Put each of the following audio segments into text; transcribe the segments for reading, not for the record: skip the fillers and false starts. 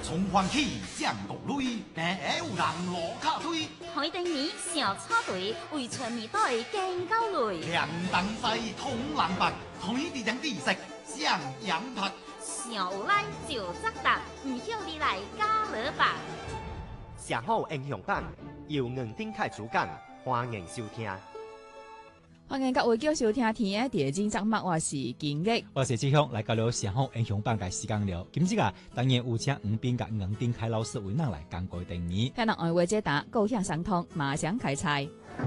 從環起降到雷，但有人落卡推。 海定你小插隊，為全面隊更高雷。 兩等西通藍白，推地將地食上羊拍。 小拉就則達，唔曉你來加勒白。 上好英雄榜由吳丁凱主講，歡迎收聽。 歡迎各位叫收聽天嘅第二節目，我是金玉， 我是志雄，來交流上好英雄榜嘅時間了。今日啊，當然有請吳斌甲吳丁凱老師為咱來講過定義。 聽人愛話解答，高興相通，馬上開菜。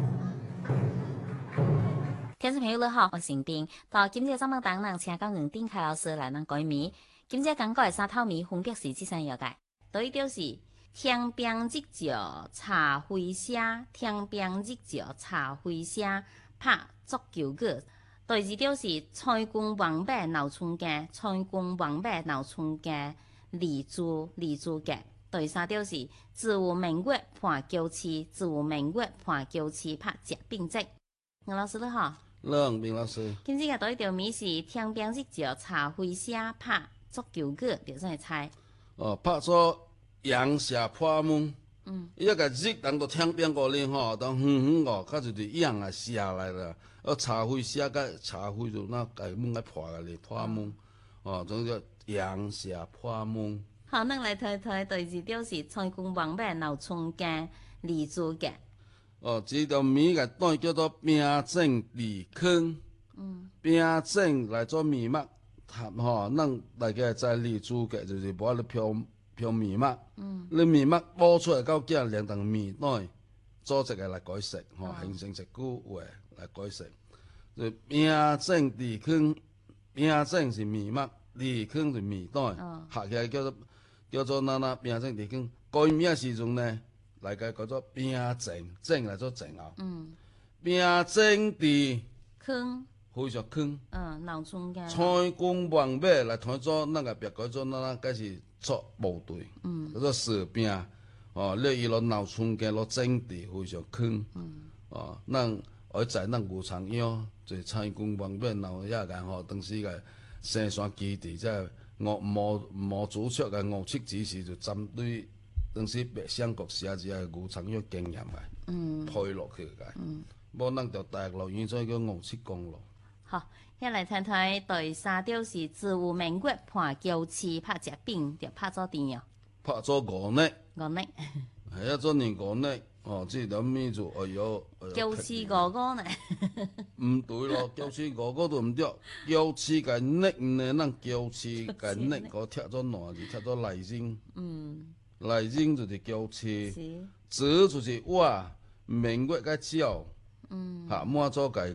聽眾朋友你好，我是吳斌。到今日節目當中，請到吳丁凱老師來咱改名。今日講過嘅三套米風格是這三樣嘅，第一條是天邊日照茶灰色，天邊日照茶灰色。拍足球歌，第二條是蔡公王八鬧春家，蔡公王八鬧春家，李珠格。第三條是子午明月伴嬌妻，子午明月伴嬌妻拍食並積。吳老師你好， 吳老師。今日嘅第一條米是天邊日照茶灰色，拍足球歌，條真係猜。 拍咗陽射破門。伊個日當到天邊個咧吼，當遠個，較就是陽啊射來啦。茶灰射個茶灰就那個門個破個咧破門，總叫陽射破門。 好，咱來睇睇第二條是蔡公王八鬧春家，李珠格。 這條米個當叫做平整離坑。平整來做米麥，咱大家在李珠格就是無咧漂米麥。你米麥煲出來到幾兩層米內組織嘅來改食，形成一句話來改食。就平整離坑，平整是米麥，離坑是米內，合起來叫做那平整離坑。改米嘅時陣呢，來個叫做平整，整來做整後。平整離坑， 非常坑。 鬧春家。 蔡公王八來睇做那個別改做那個是。作部隊，叫做士兵，你伊落鬧春家落整地非常坑，咱我在咱吳長央就蔡公王八鬧一間當時個生產基地，即係毛主席嘅57指示就針對當時白相國時期嘅吳長央經驗嘅，配落去嘅，無咱就大陸現在叫57公路。 好，一嚟睇睇第三條是子午明月伴嬌妻拍食餅，就拍咗點樣？ 拍咗5日。 5日。 係啊，做年5日，這條米就嬌妻哥哥呢？ 唔對咯，嬌妻哥哥都唔對，嬌妻嘅日呢，咱嬌妻嘅日我貼咗哪字，貼咗內應。內應就是嬌妻，子就是我，明月嘅照。嚇，滿咗個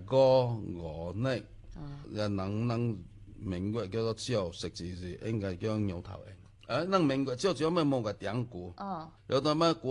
5日，人明月叫做照，實際是應該叫牛頭嘅。咱明月照就咩冇個典故，有得咩